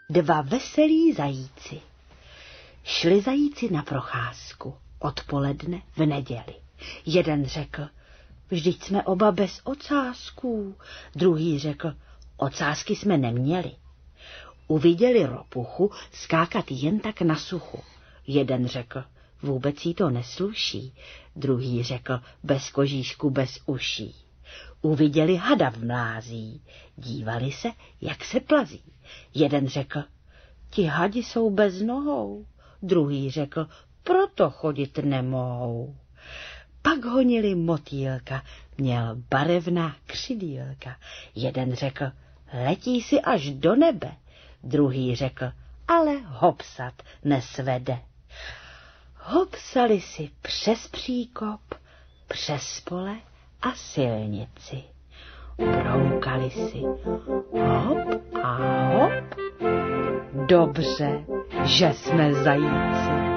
Dva veselí zajíci. Šli zajíci na procházku odpoledne v neděli. Jeden řekl, vždyť jsme oba bez ocásků. Druhý řekl, ocásky jsme neměli. Uviděli ropuchu skákat jen tak na suchu. Jeden řekl, vůbec jí to nesluší. Druhý řekl, bez kožíšku, bez uší. Uviděli hada v mlází, dívali se, jak se plazí. Jeden řekl, ti hadi jsou bez nohou. Druhý řekl, proto chodit nemohou. Pak honili motýlka, měl barevná křidýlka. Jeden řekl, letí si až do nebe. Druhý řekl, ale hopsat nesvede. Hopsali si přes příkop, přes pole a silnici. Broukali si hop a hop. Dobře, že jsme zajíci.